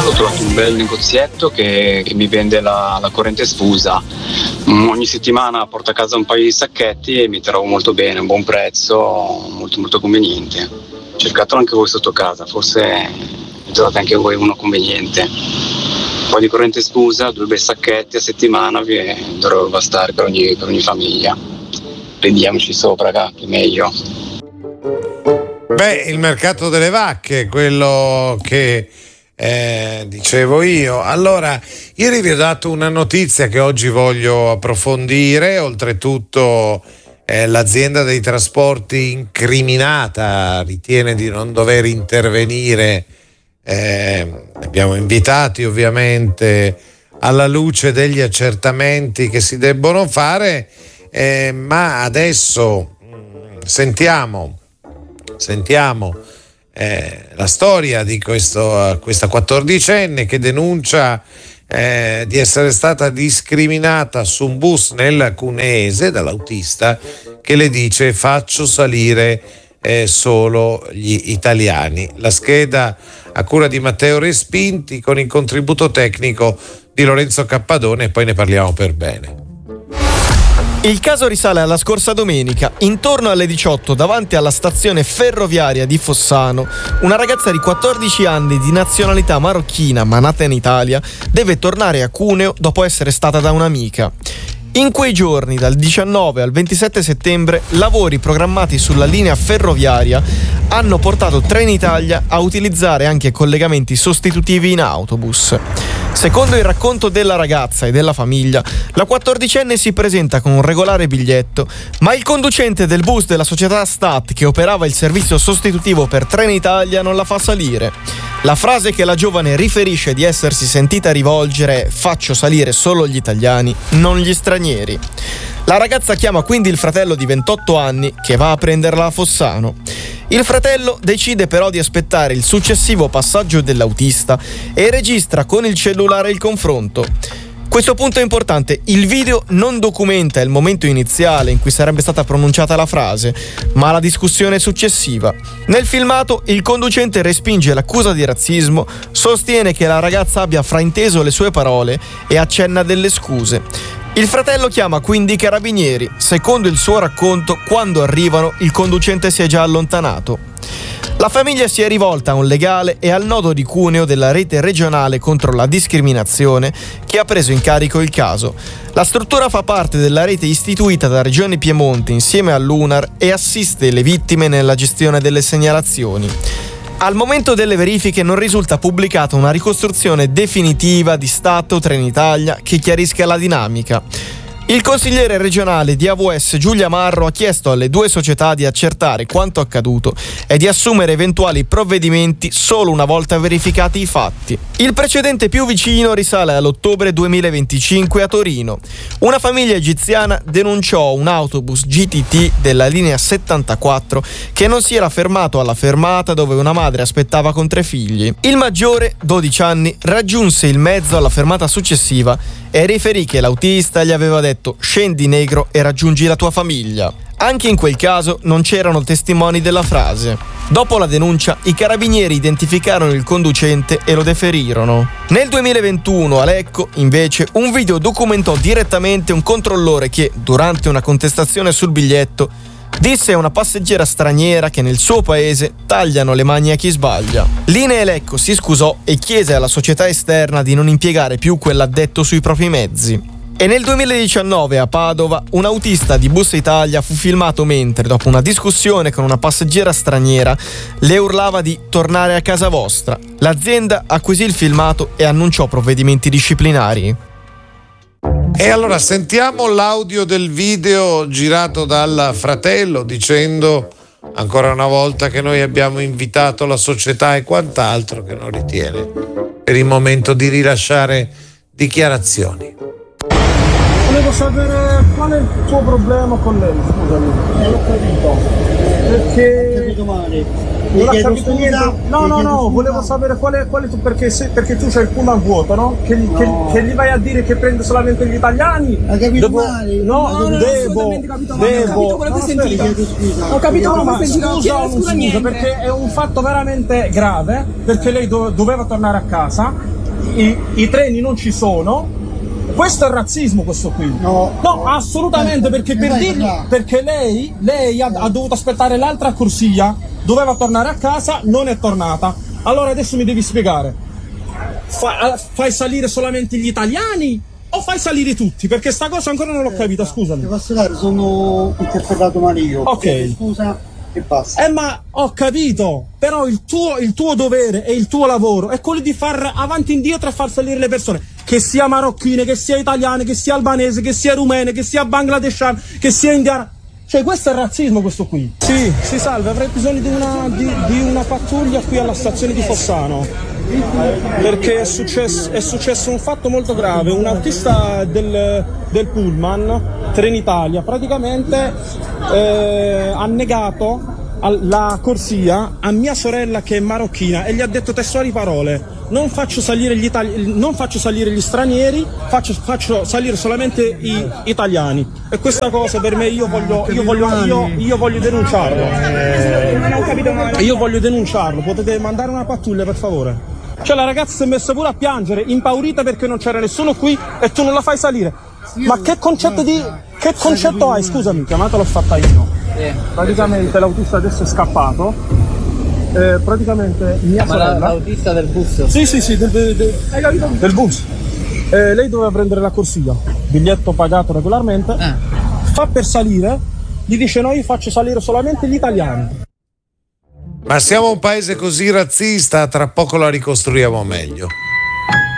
Ho trovato un bel negozietto che mi vende la corrente sfusa. Ogni settimana porto a casa un paio di sacchetti e mi trovo molto bene, un buon prezzo, molto molto conveniente. Cercatelo anche voi sotto casa, forse trovate anche voi uno conveniente. Un po' di corrente sfusa, 2 bei sacchetti a settimana vi dovrebbero bastare per ogni famiglia. Prendiamoci sopra, che è meglio. Beh, il mercato delle vacche, quello che dicevo io. Allora, ieri vi ho dato una notizia che oggi voglio approfondire. Oltretutto l'azienda dei trasporti incriminata ritiene di non dover intervenire. Abbiamo invitati ovviamente alla luce degli accertamenti che si debbono fare, ma adesso sentiamo la storia di questa 14enne che denuncia di essere stata discriminata su un bus nel Cuneese dall'autista che le dice faccio salire solo gli italiani. La scheda a cura di Matteo Respinti con il contributo tecnico di Lorenzo Cappadone, e poi ne parliamo per bene. Il caso risale alla scorsa domenica. Intorno alle 18, davanti alla stazione ferroviaria di Fossano, una ragazza di 14 anni di nazionalità marocchina ma nata in Italia deve tornare a Cuneo dopo essere stata da un'amica. In quei giorni, dal 19 al 27 settembre, lavori programmati sulla linea ferroviaria hanno portato Trenitalia a utilizzare anche collegamenti sostitutivi in autobus. Secondo il racconto della ragazza e della famiglia, la 14enne si presenta con un regolare biglietto, ma il conducente del bus della società Stat che operava il servizio sostitutivo per Trenitalia non la fa salire. La frase che la giovane riferisce di essersi sentita rivolgere è «faccio salire solo gli italiani, non gli stranieri». La ragazza chiama quindi il fratello di 28 anni che va a prenderla a Fossano. Il fratello decide però di aspettare il successivo passaggio dell'autista e registra con il cellulare il confronto. Questo punto è importante: il video non documenta il momento iniziale in cui sarebbe stata pronunciata la frase, ma la discussione successiva. Nel filmato il conducente respinge l'accusa di razzismo, sostiene che la ragazza abbia frainteso le sue parole e accenna delle scuse. Il fratello chiama quindi i carabinieri. Secondo il suo racconto, quando arrivano il conducente si è già allontanato. La famiglia si è rivolta a un legale e al nodo di Cuneo della rete regionale contro la discriminazione che ha preso in carico il caso. La struttura fa parte della rete istituita da Regione Piemonte insieme all'UNAR e assiste le vittime nella gestione delle segnalazioni. Al momento delle verifiche non risulta pubblicata una ricostruzione definitiva di Stat o Trenitalia che chiarisca la dinamica. Il consigliere regionale di AVS Giulia Marro ha chiesto alle due società di accertare quanto accaduto e di assumere eventuali provvedimenti solo una volta verificati i fatti. Il precedente più vicino risale all'ottobre 2025 a Torino. Una famiglia egiziana denunciò un autobus GTT della linea 74 che non si era fermato alla fermata dove una madre aspettava con 3 figli. Il maggiore, 12 anni, raggiunse il mezzo alla fermata successiva e riferì che l'autista gli aveva detto «scendi negro e raggiungi la tua famiglia». Anche in quel caso non c'erano testimoni della frase. Dopo la denuncia, i carabinieri identificarono il conducente e lo deferirono. Nel 2021 a Lecco, invece, un video documentò direttamente un controllore che, durante una contestazione sul biglietto, disse a una passeggera straniera che nel suo paese tagliano le mani a chi sbaglia. Linee Lecco si scusò e chiese alla società esterna di non impiegare più quell'addetto sui propri mezzi. E nel 2019 a Padova un autista di Bus Italia fu filmato mentre, dopo una discussione con una passeggera straniera, le urlava di tornare a casa vostra. L'azienda acquisì il filmato e annunciò provvedimenti disciplinari. E allora sentiamo l'audio del video girato dal fratello dicendo ancora una volta che noi abbiamo invitato la società e quant'altro, che non ritiene per il momento di rilasciare dichiarazioni. Volevo sapere qual è il tuo problema con lei, scusami. Non l'ho capito. Perché... Ho capito male. Non ho capito niente. No, volevo sapere qual è tu, perché tu c'hai il pullman vuoto, no? Che gli vai a dire che prende solamente gli italiani. Hai capito male? No, devo. Ho capito, ma scusa, perché è un fatto veramente grave, perché lei doveva tornare a casa i treni non ci sono. Questo è razzismo, questo qui. No, assolutamente, perché per dirgli, perché lei ha dovuto aspettare l'altra corsia, doveva tornare a casa, non è tornata. Allora adesso mi devi spiegare. Fai salire solamente gli italiani o fai salire tutti? Perché sta cosa ancora non l'ho capita, scusami. Ti posso dare, sono interpretato male io. Ok. Scusa e basta. Ma ho capito, però il tuo dovere e il tuo lavoro è quello di far avanti e indietro e far salire le persone, che sia marocchine, che sia italiane, che sia albanese, che sia rumene, che sia bangladesciane, che sia indiana. Cioè questo è razzismo, questo qui. Sì, salve, avrei bisogno di una pattuglia qui alla stazione di Fossano, perché è successo un fatto molto grave. Un autista del pullman Trenitalia praticamente ha negato la corsia a mia sorella che è marocchina e gli ha detto testuali parole: non faccio salire gli stranieri, faccio salire solamente gli italiani. E questa cosa per me, io voglio denunciarlo. Io voglio denunciarlo. Potete mandare una pattuglia, per favore? Cioè la ragazza si è messa pure a piangere, impaurita perché non c'era nessuno qui e tu non la fai salire. Ma che concetto hai? Scusami, chiamata l'ho fatta io. Praticamente l'autista adesso è scappato. Praticamente mia sorella. L'autista del bus? Sì, del bus. Lei doveva prendere la corsia, biglietto pagato regolarmente. Fa per salire, gli dice: no, io faccio salire solamente gli italiani. Ma siamo un paese così razzista? Tra poco la ricostruiamo meglio.